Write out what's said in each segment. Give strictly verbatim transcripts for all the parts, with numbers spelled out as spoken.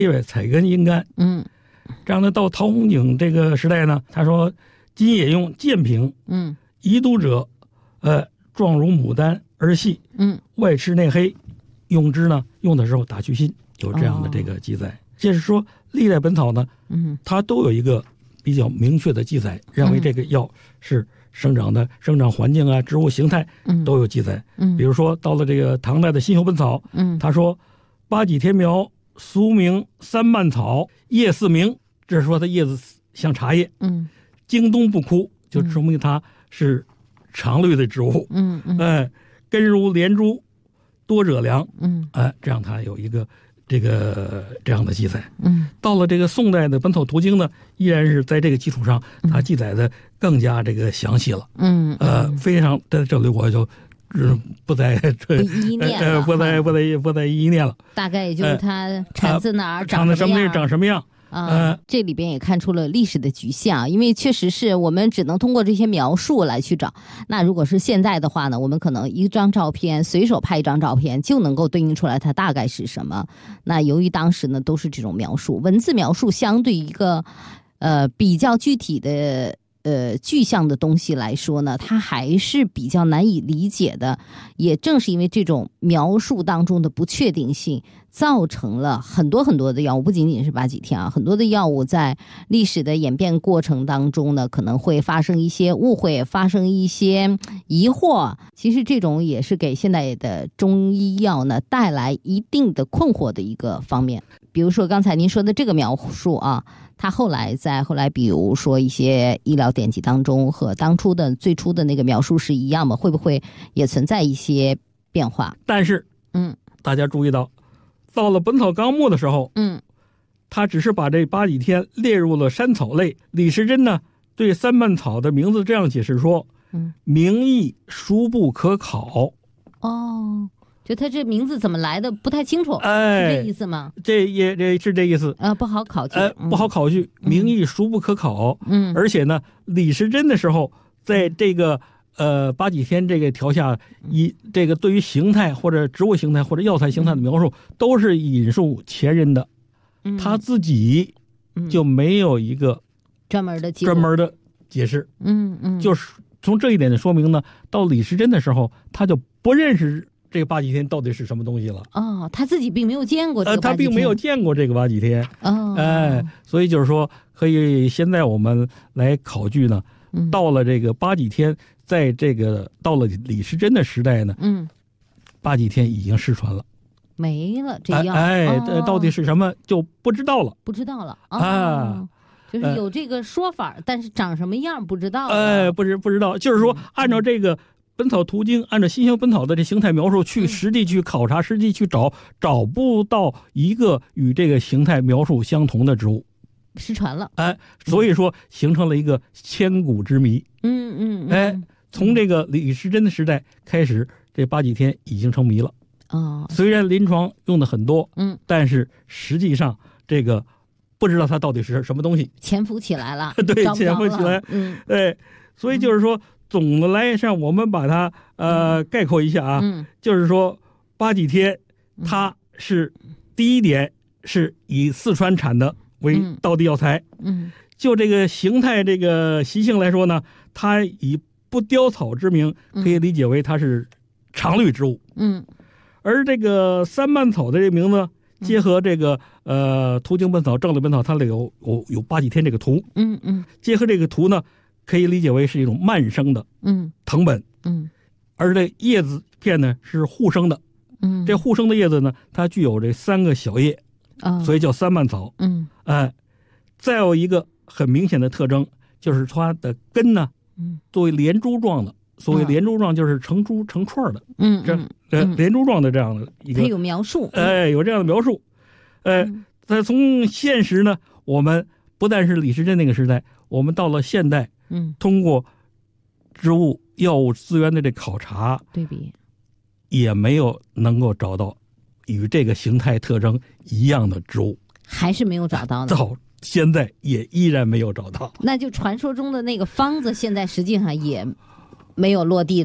因为采根阴干。 嗯， 这样呢，到陶弘景这个时代呢，他说今也用剑平， 嗯， 宜都者，呃，状如牡丹而细， 嗯， 外赤内黑，用之呢，用的时候打去心，有这样的这个记载。就是说，历代本草呢， 嗯， 它都有一个比较明确的记载，认为这个药是生长的生长环境啊、植物形态都有记载。 嗯， 比如说到了这个唐代的《新修本草》， 嗯， 他说八戟天苗俗名三蔓草，叶似明，这是说它叶子像茶叶。 嗯， 经冬不枯，就说明它是常绿的植物。 嗯嗯， 哎，根如连珠，多者凉。 嗯， 哎，这样它有一个这个这样的记载。 嗯， 到了这个宋代的《本草图经》呢，依然是在这个基础上，它记载的更加这个详细了。 嗯， 呃，非常在这里我就。嗯，不再不一一念了， 呃，不再不再不再一一念了。 大概也就是它产自哪儿， 长得什么样，长什么样。 啊、呃，这里边也看出了历史的局限啊，因为确实是我们只能通过这些描述来去找。那如果是现在的话呢，我们可能一张照片，随手拍一张照片就能够对应出来它大概是什么。那由于当时呢都是这种描述，文字描述相对一个呃比较具体的呃具象的东西来说呢，它还是比较难以理解的。也正是因为这种描述当中的不确定性，造成了很多很多的药物，不仅仅是八戟天啊，很多的药物在历史的演变过程当中呢，可能会发生一些误会，发生一些疑惑。其实这种也是给现代的中医药呢带来一定的困惑的一个方面。比如说刚才您说的这个描述啊，它后来在后来比如说一些医疗典籍当中和当初的最初的那个描述是一样吗？会不会也存在一些变化？ 但是嗯， 大家注意到到了《本草纲目》的时候， 嗯， 他只是把这八戟天列入了山草类。李时珍呢对三蔓草的名字这样解释说， 嗯， 名义殊不可考。 哦，就他这名字怎么来的不太清楚， 哎， 是这意思吗？ 这也这是这意思， 呃，不好考据， 呃，不好考据， 嗯、 名义殊不可考。 嗯， 而且呢，李时珍的时候，在这个呃八戟天这个条下，以这个对于形态或者植物形态或者药材形态的描述，都是引述前人的， 嗯、 他自己就没有一个专门的专门的解释。 嗯嗯， 就是从这一点的说明呢，到李时珍的时候，他就不认识这个八戟天到底是什么东西了。 哦，他自己并没有见过这个八戟天。 呃，他并没有见过这个八戟天。 哦， 哎，所以就是说，可以现在我们来考据呢， 嗯、 到了这个八戟天，在这个到了李时珍的时代呢， 嗯， 八戟天已经失传了， 没了这样。 哎， 哦、 这到底是什么就不知道了， 不知道了、哦、 啊。 就是有这个说法、呃，但是长什么样不知道。 哎，不知不知道，就是说按照这个《本草图经》，按照新修本草的这形态描述去实地去考察、嗯、实地去找，找不到一个与这个形态描述相同的植物， 失传了。 哎，所以说形成了一个千古之谜。 嗯嗯， 哎，从这个李时珍的时代开始，这八戟天已经成谜了。 哦， 虽然临床用的很多， 嗯， 但是实际上这个不知道它到底是什么东西， 潜伏起来了。 对，潜伏起来。 嗯， 对，所以就是说，嗯、总的来上，我们把它呃概括一下啊， 嗯， 就是说八戟天，它是、嗯、第一点是以四川产的为道地药材。 嗯， 就这个形态这个习性来说呢，它以不凋草之名，可以理解为它是常绿植物。 嗯， 而这个三蔓草的这个名字，结合这个呃图经本草、正理本草，它里有有有八戟天这个图。 嗯嗯， 结合这个图呢，可以理解为是一种蔓生的嗯藤本。 嗯， 而这叶子片呢是互生的。 嗯， 这互生的叶子呢，它具有这三个小叶， 哦、 所以叫三蔓草。 嗯， 哎，再有一个很明显的特征，就是它的根呢， 嗯，作为连珠状的。所谓连珠状就是成珠成串的， 嗯， 这呃连珠状的这样的一个， 它有描述， 哎，有这样的描述，呃，在从现实呢，我们不但是李时珍那个时代，我们到了现代， 嗯， 通过植物药物资源的这考察对比， 也没有能够找到与这个形态特征一样的植物， 还是没有找到呢。 到现在也依然没有找到。 那就传说中的那个方子，现在实际上也没有落地呢。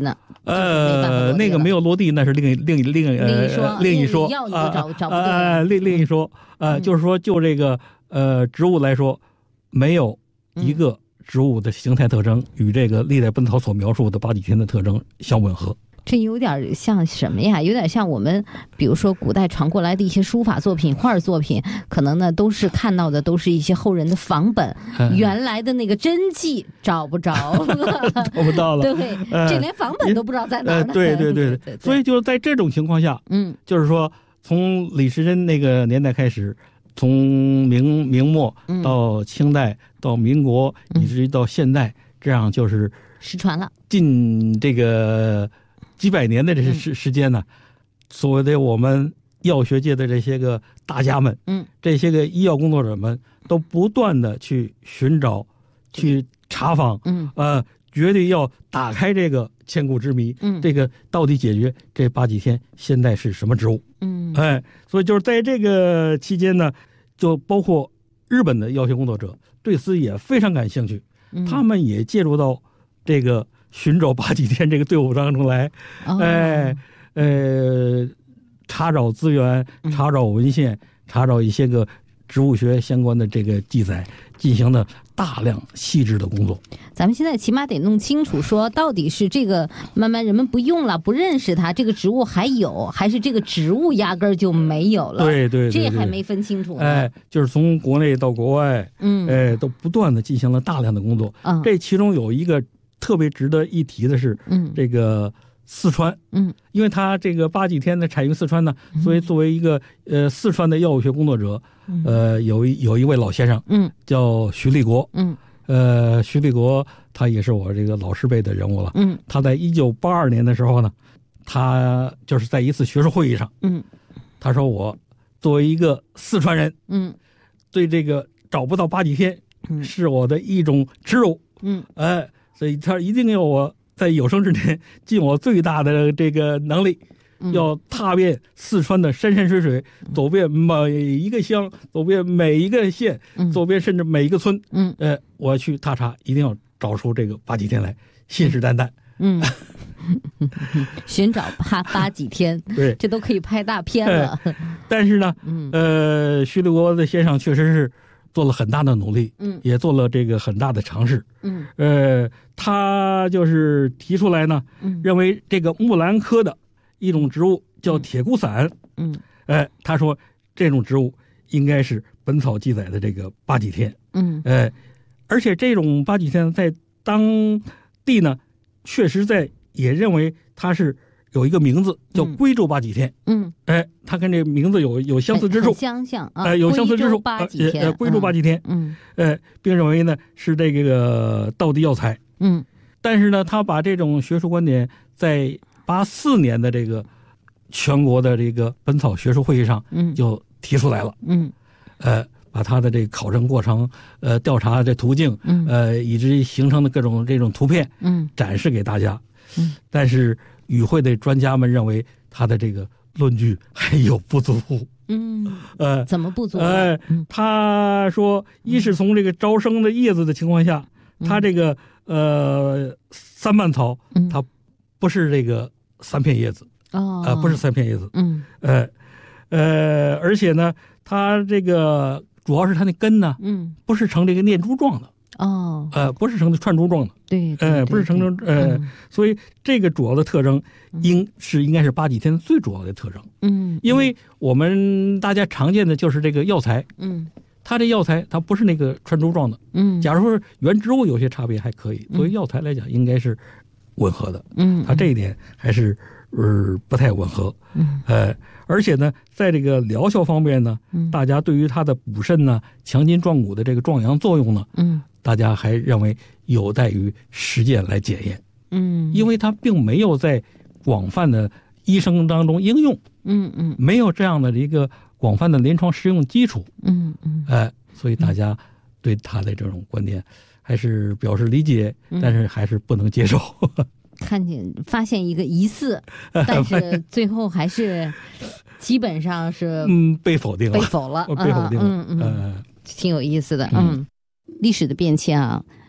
呃， 那个没有落地，那是另另另呃另一说， 另一说要你就找找不对。 呃，另另一说，呃，就是说就这个呃植物来说，没有一个植物的形态特征与这个历代本草所描述的八几天的特征相吻合。 这有点像什么呀？有点像我们，比如说古代传过来的一些书法作品、画作品，可能呢都是看到的都是一些后人的仿本，嗯、原来的那个真迹找不着了， 找不到了。 对，呃、这连仿本都不知道在哪呢。 呃、对对对 对, 对, 对，所以就是在这种情况下， 嗯， 就是说从李时珍那个年代开始，从明明末到清代、嗯、到民国，以至于到现代，嗯、这样就是失传了。 近这个几百年的这时时间呢，所谓的我们药学界的这些个大家们， 嗯， 这些个医药工作者们都不断的去寻找、去查访， 嗯， 呃，绝对要打开这个千古之谜， 嗯， 这个到底解决这八几天现在是什么植物， 嗯， 哎，所以就是在这个期间呢，就包括日本的药学工作者对此也非常感兴趣， 嗯、 他们也介入到这个寻找八几天这个队伍当中来， 哦、 哎，呃，查找资源，查找文献，嗯、查找一些个植物学相关的这个记载，进行了大量细致的工作。 咱们现在起码得弄清楚，说到底是这个慢慢人们不用了，不认识它，这个植物还有，还是这个植物压根儿就没有了？ 对 对, 对, 对， 这还没分清楚呢。 哎，就是从国内到国外， 嗯， 哎，都不断的进行了大量的工作。 嗯， 这其中有一个特别值得一提的是， 嗯， 这个四川， 嗯， 因为它这个八几天的产于四川呢，嗯、所以作为一个呃四川的药物学工作者， 嗯、 呃，有一有一位老先生， 嗯， 叫徐立国， 嗯， 呃，徐立国他也是我这个老师辈的人物了， 嗯， 他在一九八二年的时候呢，他就是在一次学术会议上， 嗯， 他说我作为一个四川人， 嗯， 对这个找不到八几天， 嗯， 是我的一种耻辱， 嗯， 哎。所以他一定要我在有生之年尽我最大的这个能力， 嗯、 要踏遍四川的山山水水， 嗯、 走遍每一个乡，走遍每一个县， 嗯、 走遍甚至每一个村。 嗯， 呃，我要去踏查，一定要找出这个八几天来，信誓旦旦。 嗯，寻找八八几天， 对， 这都可以拍大片了。 呃、但是呢， 嗯， 呃，徐立国的先生确实是做了很大的努力， 嗯， 也做了这个很大的尝试， 嗯， 呃，他就是提出来呢， 嗯， 认为这个木兰科的一种植物叫铁骨伞， 嗯， 呃，他说这种植物应该是本草记载的这个八几天， 嗯， 呃，而且这种八几天在当地呢，确实在也认为它是有一个名字叫贵州八几天， 嗯， 哎，它跟这个名字有有相似之处， 相像啊， 呃，有相似之处， 八几天， 呃，贵州八几天， 嗯， 呃，并认为呢是这个道地药材， 嗯， 但是呢，他把这种学术观点在八四年的这个全国的这个本草学术会议上， 嗯， 就提出来了， 嗯， 呃，把他的这个考证过程，呃，调查的途径， 嗯， 呃，以至于形成的各种这种图片， 嗯， 展示给大家， 嗯， 但是与会的专家们认为他的这个论据还有不足， 嗯， 呃， 怎么不足？ 呃，他说，一是从这个招生的叶子的情况下， 嗯、 他这个呃三瓣草， 嗯、 它不是这个三片叶子， 哦， 呃，不是三片叶子， 嗯， 呃，呃，而且呢，它这个主要是它那根呢， 嗯， 不是呈这个念珠状的。 哦， 呃，不是成串珠状的， 对， 呃，不是成成呃、嗯，所以这个主要的特征应是应该是八几天最主要的特征， 嗯， 因为我们大家常见的就是这个药材， 嗯， 它这药材它不是那个串珠状的， 嗯， 假如说原植物有些差别还可以，作为药材来讲应该是吻合的， 嗯， 它这一点还是呃不太吻合， 嗯， 呃，而且呢，在这个疗效方面呢， 嗯， 大家对于它的补肾呢、强筋壮骨的这个壮阳作用呢， 嗯。 大家还认为有待于实践来检验， 嗯， 因为它并没有在广泛的医生当中应用， 嗯嗯， 没有这样的一个广泛的临床实用基础， 嗯嗯， 哎、呃，所以大家对他的这种观点还是表示理解， 嗯、 但是还是不能接受。 看见发现一个疑似，但是最后还是基本上是嗯被否定了， 被否了， 被否定了， 嗯嗯， 呃， 挺有意思的，嗯。历史的变迁啊，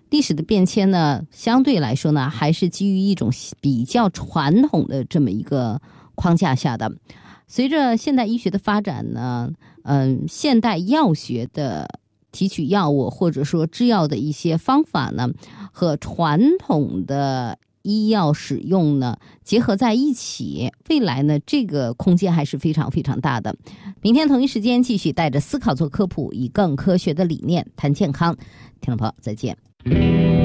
历史的变迁呢，相对来说呢，还是基于一种比较传统的这么一个框架下的。随着现代医学的发展呢，嗯，现代药学的提取药物或者说制药的一些方法呢，和传统的医药使用呢结合在一起，未来呢这个空间还是非常非常大的。明天同一时间继续带着思考做科普，以更科学的理念谈健康。听众朋友再见。